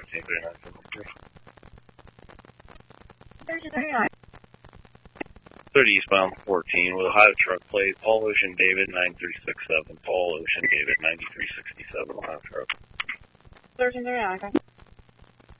30 eastbound 14 with a Ohio truck plate, Paul Ocean David 9367, Paul Ocean David 9367 Ohio truck. 1339, okay.